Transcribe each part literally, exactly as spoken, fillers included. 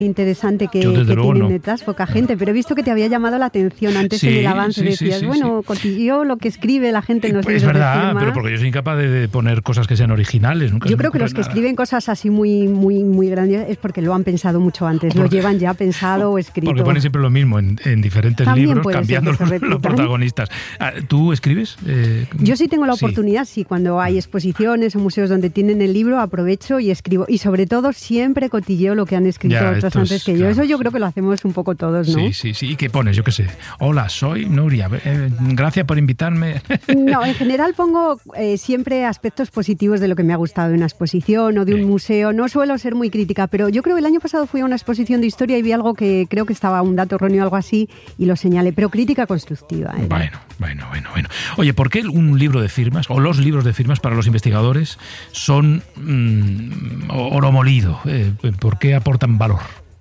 interesante que, Yo, que luego, tienen no. detrás, poca gente, pero he visto que te había llamado la atención antes Sí, en el avance, sí, decías, sí, sí, bueno, sí. cotilleo lo que escribe la gente en los Pues es libros de verdad, firmas. pero porque yo soy incapaz de, de poner cosas que sean originales. Nunca Yo se me creo que ocurre los que nada. escriben cosas así muy muy muy grandes es porque lo han pensado mucho antes, lo Porque- llevan ya pensado o escrito. Porque ponen siempre lo mismo en, en diferentes También libros, puede ser cambiando que se los, repitan. los protagonistas. Ah, ¿Tú escribes? Eh, Yo sí tengo la sí. oportunidad, sí, cuando hay exposiciones o museos donde tienen el libro, aprovecho y escribo. Y sobre todo siempre cotilleo lo que han escrito Ya, otros esto antes es, que yo. claro, Eso yo sí. creo que lo hacemos un poco todos, ¿no? Sí, sí, sí. ¿Y qué pones? Yo qué sé. Hola, soy Nuria. Eh, gracias por invitarme. No, en general pongo eh, siempre aspectos positivos de lo que me ha gustado de una exposición o de un Sí. museo. No suelo ser muy crítica, pero yo creo que el año pasado fui a una exposición de historia y vi algo que creo que estaba un dato erróneo o algo así y lo señalé, pero crítica constructiva. era. Bueno, bueno, bueno, bueno. Oye, ¿por qué un libro de firmas o los libros de firmas para los investigadores son mm, oro molido? Eh, ¿Por qué aportan valor?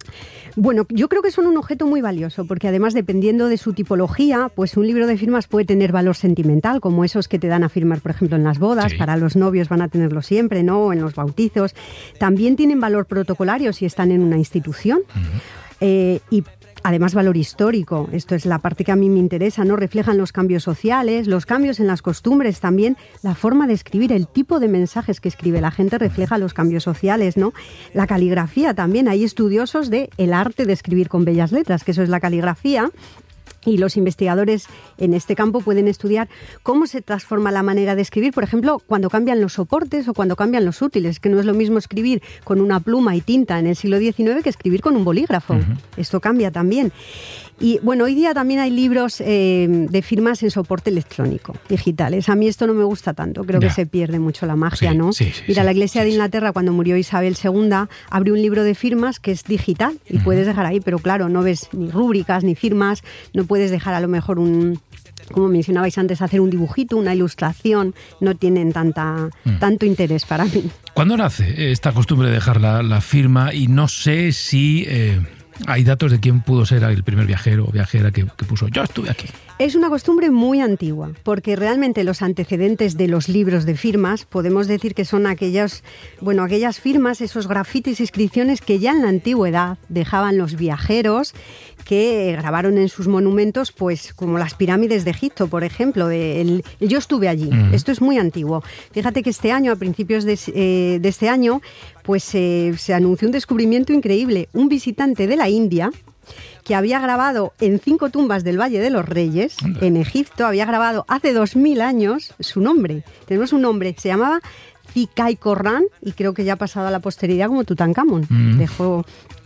Bueno, yo creo que son un objeto muy valioso, porque además, dependiendo de su tipología, pues un libro de firmas puede tener valor sentimental, como esos que te dan a firmar, por ejemplo, en las bodas. Sí. Para los novios van a tenerlo siempre, ¿no? O en los bautizos. También tienen valor protocolario si están en una institución. Uh-huh. Eh, y además valor histórico, esto es la parte que a mí me interesa, ¿no? Reflejan los cambios sociales, los cambios en las costumbres también, la forma de escribir, el tipo de mensajes que escribe la gente refleja los cambios sociales, ¿no? La caligrafía también, hay estudiosos de el arte de escribir con bellas letras, que eso es la caligrafía. Y los investigadores en este campo pueden estudiar cómo se transforma la manera de escribir, por ejemplo, cuando cambian los soportes o cuando cambian los útiles, que no es lo mismo escribir con una pluma y tinta en el siglo diecinueve que escribir con un bolígrafo. Uh-huh. Esto cambia también. Y bueno, hoy día también hay libros eh, de firmas en soporte electrónico, digitales. A mí esto no me gusta tanto, creo ya. que se pierde mucho la magia, sí, ¿no? Sí, sí, Mira, sí, la Iglesia sí, de Inglaterra, sí. cuando murió Isabel segunda, abrió un libro de firmas que es digital y uh-huh. puedes dejar ahí, pero claro, no ves ni rúbricas ni firmas, no puedes dejar a lo mejor un... como mencionabais antes, hacer un dibujito, una ilustración, no tienen tanta, mm. tanto interés para mí. ¿Cuándo nace esta costumbre de dejar la, la firma? Y no sé si eh, hay datos de quién pudo ser el primer viajero o viajera que, que puso yo estuve aquí. Es una costumbre muy antigua, porque realmente los antecedentes de los libros de firmas podemos decir que son aquellas, bueno, aquellas firmas, esos grafitis, inscripciones que ya en la antigüedad dejaban los viajeros que grabaron en sus monumentos, pues como las pirámides de Egipto, por ejemplo, de el, el yo estuve allí. Uh-huh. Esto es muy antiguo. Fíjate que este año, a principios de, eh, de este año, pues eh, se anunció un descubrimiento increíble. Un visitante de la India que había grabado en cinco tumbas del Valle de los Reyes, Anda. en Egipto, había grabado hace dos mil años su nombre. Tenemos un nombre, se llamaba Zikai Corran y creo que ya ha pasado a la posteridad como Tutankamón. Mm. Dejó...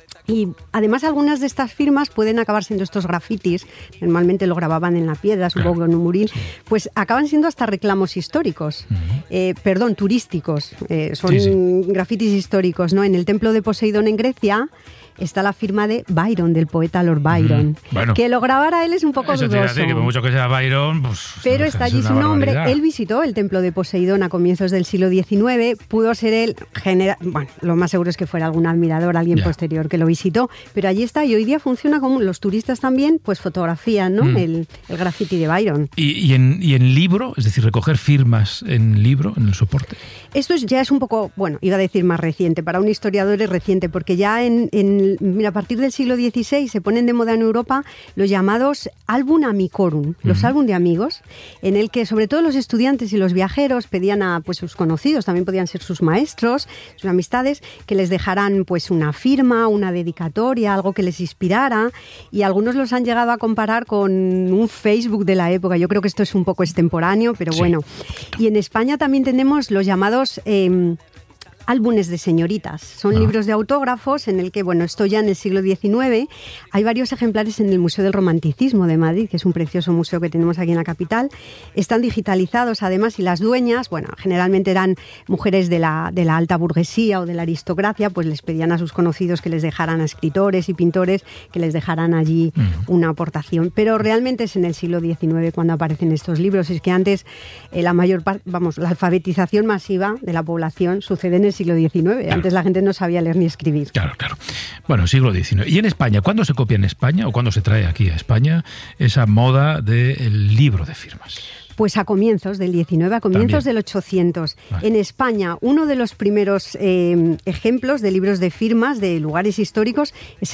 Y además algunas de estas firmas pueden acabar siendo estos grafitis, normalmente lo grababan en la piedra, supongo claro. en un murín, pues acaban siendo hasta reclamos históricos, uh-huh. eh, perdón, turísticos, eh, son sí, sí. grafitis históricos, ¿no? En el templo de Poseidón en Grecia está la firma de Byron, del poeta Lord Byron. Mm, bueno, que lo grabara él es un poco eso dudoso. Te que por mucho que sea Byron, pues... Pero está allí su nombre. Él visitó el templo de Poseidón a comienzos del siglo diecinueve. Pudo ser él, genera... bueno, lo más seguro es que fuera algún admirador, alguien yeah. posterior que lo visitó. Pero allí está y hoy día funciona como los turistas también, pues fotografían, ¿no? Mm. El, el graffiti de Byron. ¿Y, y, en, ¿Y en libro? Es decir, recoger firmas en libro, en el soporte. Esto es, ya es un poco, bueno, iba a decir más reciente. Para un historiador es reciente, porque ya en... en Mira, a partir del siglo dieciséis se ponen de moda en Europa los llamados álbum amicorum, los uh-huh. álbum de amigos, en el que sobre todo los estudiantes y los viajeros pedían a pues, sus conocidos, también podían ser sus maestros, sus amistades, que les dejaran pues, una firma, una dedicatoria, algo que les inspirara, y algunos los han llegado a comparar con un Facebook de la época. Yo creo que esto es un poco extemporáneo, pero sí. bueno. Y en España también tenemos los llamados... Eh, álbumes de señoritas. Son ah. libros de autógrafos en el que, bueno, esto ya en el siglo diecinueve, hay varios ejemplares en el Museo del Romanticismo de Madrid, que es un precioso museo que tenemos aquí en la capital. Están digitalizados además y las dueñas, bueno, generalmente eran mujeres de la, de la alta burguesía o de la aristocracia, pues les pedían a sus conocidos que les dejaran a escritores y pintores, que les dejaran allí mm. una aportación. Pero realmente es en el siglo diecinueve cuando aparecen estos libros. Es que antes eh, la mayor parte, vamos, la alfabetización masiva de la población sucede en el siglo diecinueve. Claro. Antes la gente no sabía leer ni escribir. Claro, claro. Bueno, siglo diecinueve. ¿Y en España? ¿Cuándo se copia en España o cuándo se trae aquí a España esa moda del libro de firmas? Pues a comienzos del diecinueve, a comienzos También. del ochocientos. Vale. En España, uno de los primeros eh, ejemplos de libros de firmas de lugares históricos es